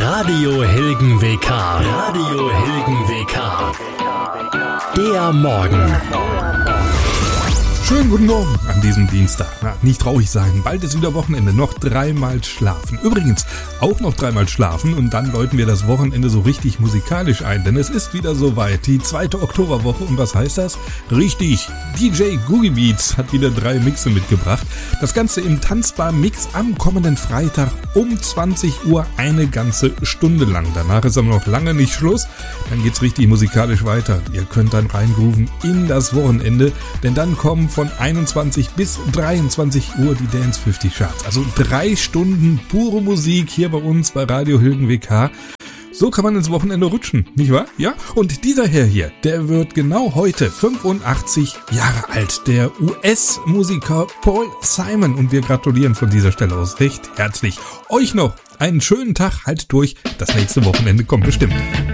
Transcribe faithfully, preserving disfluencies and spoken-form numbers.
Radio Hilgen W K. Radio Hilgen W K. Der Morgen. Schönen guten Morgen an diesem Dienstag. Na, nicht traurig sein, bald ist wieder Wochenende, noch dreimal schlafen. Übrigens, auch noch dreimal schlafen und dann läuten wir das Wochenende so richtig musikalisch ein, denn es ist wieder soweit, die zweite Oktoberwoche. Und was heißt das? Richtig, D J Googie Beats hat wieder drei Mixe mitgebracht. Das Ganze im tanzbaren Mix am kommenden Freitag um zwanzig Uhr, eine ganze Stunde lang. Danach ist aber noch lange nicht Schluss, dann geht's richtig musikalisch weiter. Ihr könnt dann reingrooven in das Wochenende, denn dann kommen von einundzwanzig bis dreiundzwanzig Uhr die Dance fünfzig Charts. Also drei Stunden pure Musik hier bei uns bei Radio Hilgen W K. So kann man ins Wochenende rutschen, nicht wahr? Ja? Und dieser Herr hier, der wird genau heute fünfundachtzig Jahre alt. Der U S-Musiker Paul Simon. Und wir gratulieren von dieser Stelle aus recht herzlich. Euch noch einen schönen Tag, halt durch. Das nächste Wochenende kommt bestimmt.